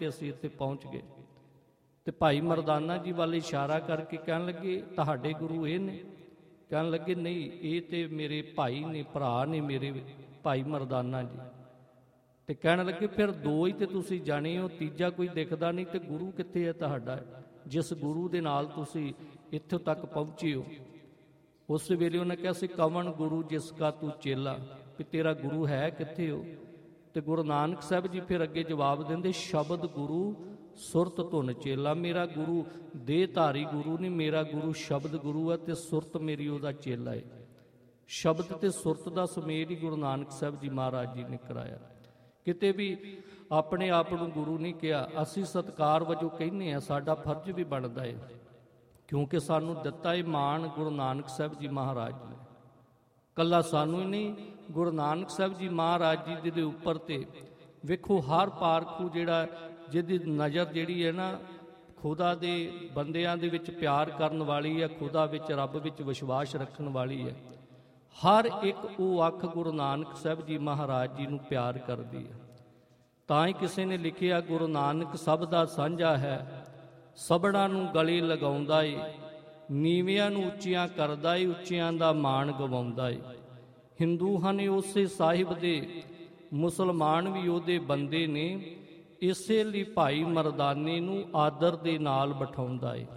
ਤੇ ਅਸੀਂ ਇੱਥੇ ਪਹੁੰਚ ਗਏ। ਤੇ ਭਾਈ ਮਰਦਾਨਾ ਜੀ ਵੱਲ ਇਸ਼ਾਰਾ ਕਰਕੇ ਕਹਿਣ ਲੱਗੇ, ਤੁਹਾਡੇ ਗੁਰੂ ਇਹ ਨੇ? ਕਹਿਣ ਲੱਗੇ, ਨਹੀਂ, ਇਹ ਤੇ ਮੇਰੇ ਭਾਈ ਨੇ, ਭਰਾ ਨੇ ਮੇਰੇ, ਭਾਈ ਮਰਦਾਨਾ ਜੀ। ਤੇ ਕਹਿਣ ਲੱਗੇ, ਫਿਰ ਦੋ ਹੀ ਤੇ ਤੁਸੀਂ ਜਾਣੇ ਹੋ, ਤੀਜਾ ਕੋਈ ਦਿਖਦਾ ਨਹੀਂ, ਤੇ ਗੁਰੂ ਕਿੱਥੇ ਹੈ ਤੁਹਾਡਾ, ਜਿਸ ਗੁਰੂ ਦੇ ਨਾਲ ਤੁਸੀਂ ਇੱਥੋਂ ਤੱਕ ਪਹੁੰਚੇ ਹੋ? ਉਸ ਵੇਲੇ ਉਹਨੇ ਕਿਹਾ ਸੀ, ਕਵਣ ਗੁਰੂ ਜਿਸ ਕਾ ਤੂੰ ਚੇਲਾ, ਵੀ ਤੇਰਾ ਗੁਰੂ ਹੈ ਕਿੱਥੇ ਹੋ? ਤੇ ਗੁਰੂ ਨਾਨਕ ਸਾਹਿਬ ਜੀ ਫਿਰ ਅੱਗੇ ਜਵਾਬ ਦਿੰਦੇ, ਸ਼ਬਦ ਗੁਰੂ ਸੁਰਤ ਧੁਨ ਚੇਲਾ। ਮੇਰਾ ਗੁਰੂ ਦੇਹ ਧਾਰੀ ਗੁਰੂ ਨਹੀਂ, ਮੇਰਾ ਗੁਰੂ ਸ਼ਬਦ ਗੁਰੂ ਹੈ, ਤੇ ਸੁਰਤ ਮੇਰੀ ਉਹਦਾ ਚੇਲਾ ਹੈ। ਸ਼ਬਦ ਤੇ ਸੁਰਤ ਦਾ ਸੁਮੇਲ ਹੀ ਗੁਰੂ ਨਾਨਕ ਸਾਹਿਬ ਜੀ ਮਹਾਰਾਜ ਜੀ ਨੇ ਕਰਾਇਆ। ਕਿਤੇ ਵੀ ਆਪਣੇ ਆਪ ਨੂੰ ਗੁਰੂ ਨਹੀਂ ਕਿਹਾ, ਅਸੀਂ ਸਤਿਕਾਰ ਵਜੋਂ ਕਹਿੰਦੇ ਹਾਂ, ਸਾਡਾ ਫਰਜ਼ ਵੀ ਬਣਦਾ ਹੈ, ਕਿਉਂਕਿ ਸਾਨੂੰ ਦਿੱਤਾ ਇਹ ਮਾਣ ਗੁਰੂ ਨਾਨਕ ਸਾਹਿਬ ਜੀ ਮਹਾਰਾਜ ਨੇ। ਕੱਲਾ ਸਾਨੂੰ ਹੀ ਨਹੀਂ, ਗੁਰੂ ਨਾਨਕ ਸਾਹਿਬ ਜੀ ਮਹਾਰਾਜ ਜੀ ਦੇ ਉੱਪਰ ਤੇ ਵੇਖੋ ਹਰ ਪਾਰਖੂ ਜਿਹੜਾ, ਜਿਹਦੀ ਨਜ਼ਰ ਜਿਹੜੀ ਹੈ ਨਾ ਖੁਦਾ ਦੇ ਬੰਦਿਆਂ ਦੇ ਵਿੱਚ ਪਿਆਰ ਕਰਨ ਵਾਲੀ ਹੈ, ਖੁਦਾ ਵਿੱਚ ਰੱਬ ਵਿੱਚ ਵਿਸ਼ਵਾਸ ਰੱਖਣ ਵਾਲੀ ਹੈ, ਹਰ ਇੱਕ ਉਹ ਅੱਖ ਗੁਰੂ ਨਾਨਕ ਸਾਹਿਬ ਜੀ ਮਹਾਰਾਜ ਜੀ ਨੂੰ ਪਿਆਰ ਕਰਦੀ ਹੈ। ਤਾਂ ਹੀ ਕਿਸੇ ਨੇ ਲਿਖਿਆ, ਗੁਰੂ ਨਾਨਕ ਸਭ ਦਾ ਸਾਂਝਾ ਹੈ, ਸਭਨਾਂ ਨੂੰ ਗਲੇ ਲਗਾਉਂਦਾ ਏ, ਨੀਵਿਆਂ ਨੂੰ ਉੱਚੀਆਂ ਕਰਦਾ ਏ, ਉੱਚਿਆਂ ਦਾ ਮਾਣ ਗਵਾਉਂਦਾ ਏ। ਹਿੰਦੂ ਹਨ ਉਸੇ ਸਾਹਿਬ ਦੇ, ਮੁਸਲਮਾਨ ਵੀ ਉਹਦੇ ਬੰਦੇ ਨੇ, ਇਸੇ ਲਈ ਭਾਈ ਮਰਦਾਨੇ ਨੂੰ ਆਦਰ ਦੇ ਨਾਲ ਬਿਠਾਉਂਦਾ ਏ।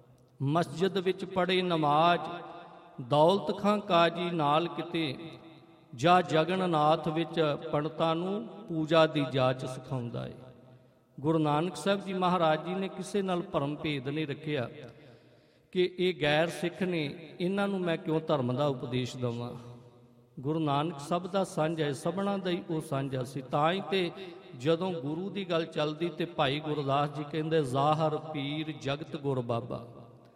ਮਸਜਿਦ ਵਿੱਚ ਪੜ੍ਹੇ ਨਮਾਜ਼, ਦੌਲਤ ਖਾਂ ਕਾਜੀ ਨਾਲ ਕਿਤੇ, ਜਾਂ ਜਗਨਨਾਥ ਵਿੱਚ ਪੰਡਤਾਂ ਨੂੰ ਪੂਜਾ ਦੀ ਜਾਚ ਸਿਖਾਉਂਦਾ ਏ। ਗੁਰੂ ਨਾਨਕ ਸਾਹਿਬ ਜੀ ਮਹਾਰਾਜ ਜੀ ਨੇ ਕਿਸੇ ਨਾਲ ਭਰਮ ਭੇਦ ਨਹੀਂ ਰੱਖਿਆ ਕਿ ਇਹ ਗੈਰ ਸਿੱਖ ਨੇ, ਇਹਨਾਂ ਨੂੰ ਮੈਂ ਕਿਉਂ ਧਰਮ ਦਾ ਉਪਦੇਸ਼ ਦੇਵਾਂ। ਗੁਰੂ ਨਾਨਕ ਸਭ ਦਾ ਸਾਂਝਾ ਹੈ, ਸਭਨਾਂ ਦਾ ਹੀ ਉਹ ਸਾਂਝਾ ਸੀ। ਤਾਂ ਹੀ ਤੇ ਜਦੋਂ ਗੁਰੂ ਦੀ ਗੱਲ ਚੱਲਦੀ ਤੇ ਭਾਈ ਗੁਰਦਾਸ ਜੀ ਕਹਿੰਦੇ, ਜ਼ਾਹਰ ਪੀਰ ਜਗਤ ਗੁਰ ਬਾਬਾ।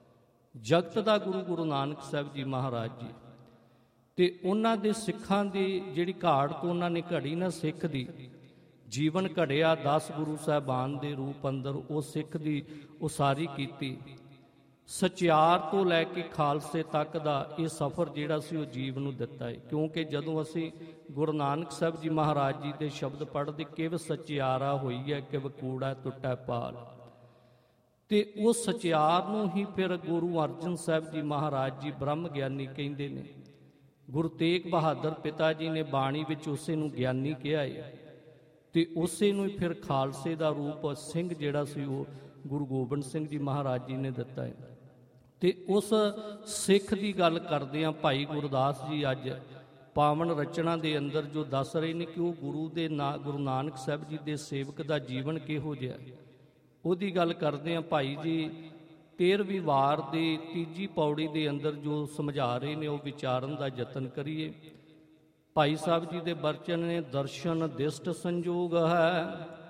ਜਗਤ ਦਾ ਗੁਰੂ ਗੁਰੂ ਨਾਨਕ ਸਾਹਿਬ ਜੀ ਮਹਾਰਾਜ ਜੀ, ਤੇ ਉਹਨਾਂ ਦੇ ਸਿੱਖਾਂ ਦੀ ਜਿਹੜੀ ਘਾੜ ਤੋਂ ਉਹਨਾਂ ਨੇ ਘੜੀ ਨਾ ਸਿੱਖ ਦੀ ਜੀਵਨ ਘੜਿਆ, 10 ਗੁਰੂ ਸਾਹਿਬਾਨ ਦੇ ਰੂਪ ਅੰਦਰ ਉਹ ਸਿੱਖ ਦੀ ਉਸਾਰੀ ਕੀਤੀ। ਸਚਿਆਰ ਤੋਂ ਲੈ ਕੇ ਖਾਲਸੇ ਤੱਕ ਦਾ ਇਹ ਸਫ਼ਰ ਜਿਹੜਾ ਸੀ ਉਹ ਜੀਵ ਨੂੰ ਦਿੱਤਾ ਹੈ। ਕਿਉਂਕਿ ਜਦੋਂ ਅਸੀਂ ਗੁਰੂ ਨਾਨਕ ਸਾਹਿਬ ਜੀ ਮਹਾਰਾਜ ਜੀ ਦੇ ਸ਼ਬਦ ਪੜ੍ਹਦੇ, ਕਿਵ ਸਚਿਆਰਾ ਹੋਈ ਹੈ, ਕਿਵ ਕੂੜਾ ਟੁੱਟੈ ਪਾਲ, ਤੇ ਉਹ ਸਚਿਆਰ ਨੂੰ ਹੀ ਫਿਰ ਗੁਰੂ ਅਰਜਨ ਸਾਹਿਬ ਜੀ ਮਹਾਰਾਜ ਜੀ ਬ੍ਰਹਮ ਗਿਆਨੀ ਕਹਿੰਦੇ ਨੇ। ਗੁਰੂ ਤੇਗ ਬਹਾਦਰ ਪਿਤਾ ਜੀ ਨੇ ਬਾਣੀ ਵਿੱਚ ਉਸੇ ਨੂੰ ਗਿਆਨੀ ਕਿਹਾ ਹੈ, ਤੇ ਉਸੇ ਨੂੰ ਹੀ ਫਿਰ ਖਾਲਸੇ ਦਾ ਰੂਪ ਸਿੰਘ ਜਿਹੜਾ ਸੀ ਉਹ ਗੁਰੂ ਗੋਬਿੰਦ ਸਿੰਘ ਜੀ ਮਹਾਰਾਜ ਜੀ ਨੇ ਦਿੱਤਾ ਹੈ। ਤੇ ਉਸ ਸਿੱਖ ਦੀ ਗੱਲ ਕਰਦੇ ਹਾਂ, ਭਾਈ ਗੁਰਦਾਸ ਜੀ ਅੱਜ ਪਾਵਨ ਰਚਨਾ ਦੇ ਅੰਦਰ ਜੋ ਦੱਸ ਰਹੇ ਨੇ ਕਿ ਉਹ ਗੁਰੂ ਦੇ ਗੁਰੂ ਨਾਨਕ ਸਾਹਿਬ ਜੀ ਦੇ ਸੇਵਕ ਦਾ ਜੀਵਨ ਕਿਹੋ ਜਿਹਾ, ਉਹਦੀ ਗੱਲ ਕਰਦੇ ਹਾਂ। ਭਾਈ ਜੀ 13ਵੀਂ ਵਾਰ ਦੇ 3ਜੀ ਪੌੜੀ ਦੇ ਅੰਦਰ ਜੋ ਸਮਝਾ ਰਹੇ ਨੇ ਉਹ ਵਿਚਾਰਨ ਦਾ ਯਤਨ ਕਰੀਏ। ਭਾਈ ਸਾਹਿਬ ਜੀ ਦੇ ਬਚਨ ਨੇ, ਦਰਸ਼ਨ ਦਿਸ਼ਟ ਸੰਜੋਗ ਹੈ,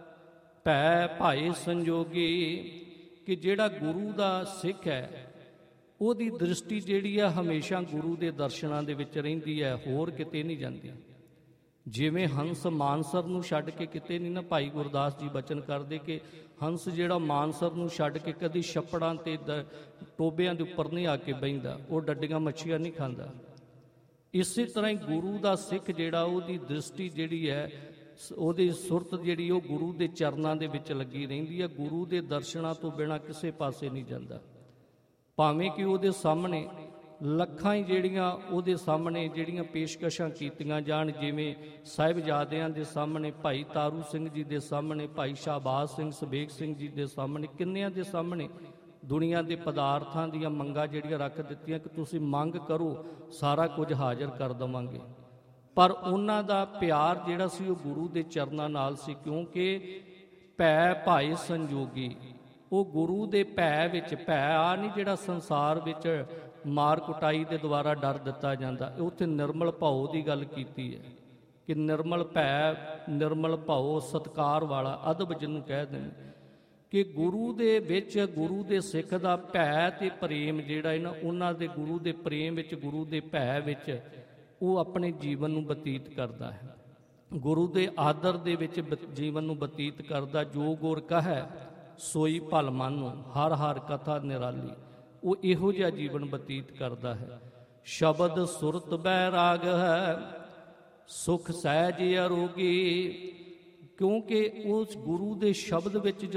ਭੈ ਭਾਈ ਸੰਜੋਗੀ, ਕਿ ਜਿਹੜਾ ਗੁਰੂ ਦਾ ਸਿੱਖ ਹੈ ਉਹਦੀ ਦ੍ਰਿਸ਼ਟੀ ਜਿਹੜੀ ਹੈ ਹਮੇਸ਼ਾ ਗੁਰੂ ਦੇ ਦਰਸ਼ਨਾਂ ਦੇ ਵਿੱਚ ਰਹਿੰਦੀ ਹੈ, ਹੋਰ ਕਿਤੇ ਨਹੀਂ ਜਾਂਦੀ। ਜਿਵੇਂ ਹੰਸ ਮਾਨਸਰ ਨੂੰ ਛੱਡ ਕੇ ਕਿਤੇ ਨਹੀਂ ਨਾ, ਭਾਈ ਗੁਰਦਾਸ ਜੀ ਬਚਨ ਕਰਦੇ ਕਿ ਹੰਸ ਜਿਹੜਾ ਮਾਨਸਰ ਨੂੰ ਛੱਡ ਕੇ ਕਦੀ ਛੱਪੜਾਂ ਤੇ ਟੋਬਿਆਂ ਦੇ ਉੱਪਰ ਨਹੀਂ ਆ ਕੇ ਬਹਿੰਦਾ, ਉਹ ਡੱਡੀਆਂ ਮੱਛੀਆਂ ਨਹੀਂ ਖਾਂਦਾ। ਇਸੇ ਤਰ੍ਹਾਂ ਹੀ ਗੁਰੂ ਦਾ ਸਿੱਖ ਜਿਹੜਾ ਉਹਦੀ ਦ੍ਰਿਸ਼ਟੀ ਜਿਹੜੀ ਹੈ, ਉਹਦੀ ਸੁਰਤ ਜਿਹੜੀ ਉਹ ਗੁਰੂ ਦੇ ਚਰਨਾਂ ਦੇ ਵਿੱਚ ਲੱਗੀ ਰਹਿੰਦੀ ਹੈ, ਗੁਰੂ ਦੇ ਦਰਸ਼ਨਾਂ ਤੋਂ ਬਿਨਾਂ ਕਿਸੇ ਪਾਸੇ ਨਹੀਂ ਜਾਂਦਾ। ਭਾਵੇਂ ਕਿ ਉਹਦੇ ਸਾਹਮਣੇ ਲੱਖਾਂ ਹੀ ਜਿਹੜੀਆਂ ਉਹਦੇ ਸਾਹਮਣੇ ਜਿਹੜੀਆਂ ਪੇਸ਼ਕਸ਼ਾਂ ਕੀਤੀਆਂ ਜਾਣ, ਜਿਵੇਂ ਸਾਹਿਬਜ਼ਾਦਿਆਂ ਦੇ ਸਾਹਮਣੇ, ਭਾਈ ਤਾਰੂ ਸਿੰਘ ਜੀ ਦੇ ਸਾਹਮਣੇ, ਭਾਈ ਸ਼ਾਹਬਾਜ਼ ਸਿੰਘ ਸਬੇਗ ਸਿੰਘ ਜੀ ਦੇ ਸਾਹਮਣੇ, ਕਿੰਨਿਆਂ ਦੇ ਸਾਹਮਣੇ ਦੁਨੀਆ ਦੇ ਪਦਾਰਥਾਂ ਦੀਆਂ ਮੰਗਾਂ ਜਿਹੜੀਆਂ ਰੱਖ ਦਿੱਤੀਆਂ ਕਿ ਤੁਸੀਂ ਮੰਗ ਕਰੋ, ਸਾਰਾ ਕੁਝ ਹਾਜ਼ਰ ਕਰ ਦੇਵਾਂਗੇ। ਪਰ ਉਹਨਾਂ ਦਾ ਪਿਆਰ ਜਿਹੜਾ ਸੀ ਉਹ ਗੁਰੂ ਦੇ ਚਰਨਾਂ ਨਾਲ ਸੀ, ਕਿਉਂਕਿ ਭੈ ਭਾਈ ਸੰਜੋਗੀ, ਉਹ ਗੁਰੂ ਦੇ ਭੈ ਵਿੱਚ, ਭੈ ਆ ਨਹੀਂ ਜਿਹੜਾ ਸੰਸਾਰ ਵਿੱਚ ਮਾਰ ਕੁਟਾਈ ਦੇ ਦੁਆਰਾ ਡਰ ਦਿੱਤਾ ਜਾਂਦਾ, ਉੱਥੇ ਨਿਰਮਲ ਭਾਉ ਦੀ ਗੱਲ ਕੀਤੀ ਹੈ ਕਿ ਨਿਰਮਲ ਭੈ, ਨਿਰਮਲ ਭਾਉ, ਸਤਿਕਾਰ ਵਾਲਾ, ਅਦਬ ਜਿਹਨੂੰ ਕਹਿ ਦਿੰਦੇ, ਕਿ ਗੁਰੂ ਦੇ ਵਿੱਚ, ਗੁਰੂ ਦੇ ਸਿੱਖ ਦਾ ਭੈ ਤੇ ਪ੍ਰੇਮ ਜਿਹੜਾ ਹੈ ਨਾ, ਉਹਨਾਂ ਦੇ ਗੁਰੂ ਦੇ ਪ੍ਰੇਮ ਵਿੱਚ, ਗੁਰੂ ਦੇ ਭੈ ਵਿੱਚ ਉਹ ਆਪਣੇ ਜੀਵਨ ਨੂੰ ਬਤੀਤ ਕਰਦਾ ਹੈ, ਗੁਰੂ ਦੇ ਆਦਰ ਦੇ ਵਿੱਚ ਜੀਵਨ ਨੂੰ ਬਤੀਤ ਕਰਦਾ। ਜੋ ਗੁਰ ਕਹੈ ਸੋਈ ਭਲ ਮਾਨੋ, ਹਰ ਹਰ ਕਥਾ ਨਿਰਾਲੀ, ਉਹ ਇਹੋ ਜਿਹਾ ਜੀਵਨ ਬਤੀਤ ਕਰਦਾ ਹੈ। ਸ਼ਬਦ ਸੁਰਤ ਬੈਰਾਗ ਹੈ, ਸੁਖ ਸਹਿਜ ਅਰੋਗੀ, ਕਿਉਂਕਿ ਉਸ ਗੁਰੂ ਦੇ ਸ਼ਬਦ ਵਿੱਚ